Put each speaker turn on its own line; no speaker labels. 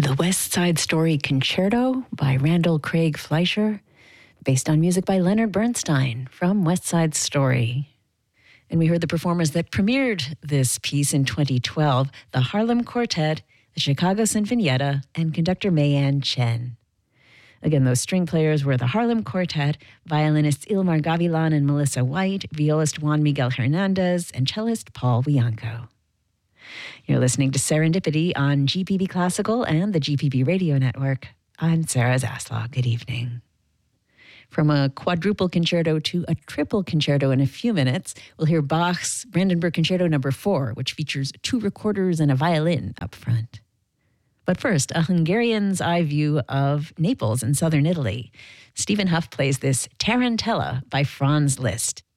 The West Side Story Concerto by Randall Craig Fleischer, based on music by Leonard Bernstein from West Side Story. And we heard the performers that premiered this piece in 2012, the Harlem Quartet, the Chicago Sinfonietta, and conductor Mayan Chen. Again, those string players were the Harlem Quartet, violinists Ilmar Gavilan and Melissa White, violist Juan Miguel Hernandez, and cellist Paul Bianco. You're listening to Serendipity on GPB Classical and the GPB Radio Network. I'm Sarah Zaslow. Good evening. From a quadruple concerto to a triple concerto in a few minutes, we'll hear Bach's Brandenburg Concerto No. 4, which features 2 recorders and a violin up front. But first, a Hungarian's eye view of Naples in southern Italy. Stephen Huff plays this Tarantella by Franz Liszt.